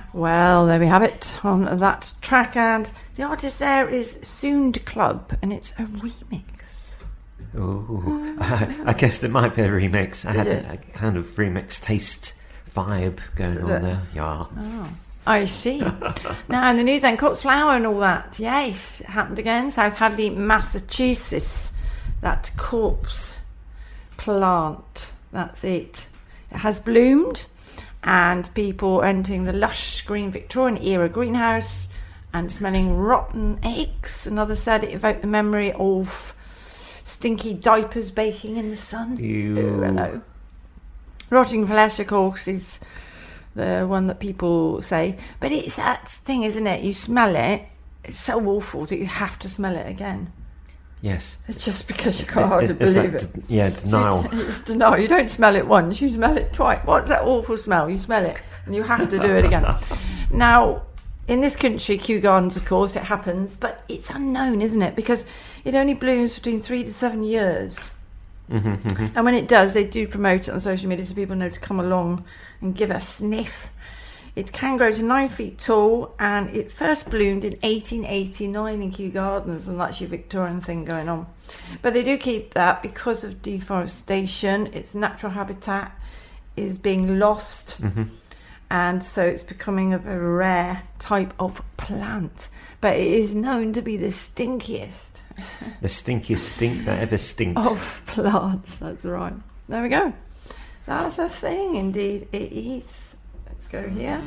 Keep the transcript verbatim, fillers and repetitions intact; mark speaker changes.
Speaker 1: Well, there we have it on that track, and the artist there is Sound Club, and it's a remix.
Speaker 2: Oh, I, I guessed it might be a remix. I
Speaker 1: Did
Speaker 2: had
Speaker 1: it?
Speaker 2: a, a kind of remix taste vibe going
Speaker 1: Did
Speaker 2: on
Speaker 1: it?
Speaker 2: there. Yeah.
Speaker 1: Oh, I see. Now, in the news then, Cox Flower and all that. Yes, it happened again. South Hadley, Massachusetts. That corpse plant. That's it. It has bloomed, and people entering the lush green Victorian era greenhouse and smelling rotten eggs. Another said it evoked the memory of stinky diapers baking in the sun.
Speaker 2: Ew.
Speaker 1: Ooh, hello. Rotting flesh, of course, is the one that people say. But it's that thing, isn't it? You smell it, it's so awful that you have to smell it again.
Speaker 2: Yes.
Speaker 1: It's just because you can't hardly
Speaker 2: It's
Speaker 1: believe
Speaker 2: that
Speaker 1: it.
Speaker 2: d- yeah, denial.
Speaker 1: It's denial. You don't smell it once, you smell it twice. What's that awful smell? You smell it and you have to do it again. Now, in this country, Kew Gardens, of course, it happens, but it's unknown, isn't it? Because it only blooms between three to seven years.
Speaker 2: Mm-hmm.
Speaker 1: And when it does, they do promote it on social media so people know to come along and give it a sniff. It can grow to nine feet tall, and it first bloomed in eighteen eighty-nine in Kew Gardens, and that's your Victorian thing going on. But they do keep that because of deforestation. Its natural habitat is being lost,
Speaker 2: Mm-hmm.
Speaker 1: and so it's becoming a very rare type of plant. But it is known to be the stinkiest
Speaker 2: The stinkiest stink that ever stinked.
Speaker 1: of plants. That's right. There we go. That's a thing, indeed it is. Let's go here.